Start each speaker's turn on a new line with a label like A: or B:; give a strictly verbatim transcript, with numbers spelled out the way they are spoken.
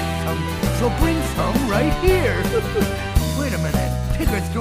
A: get some, so bring some right here. Wait a minute. Tigger's throwing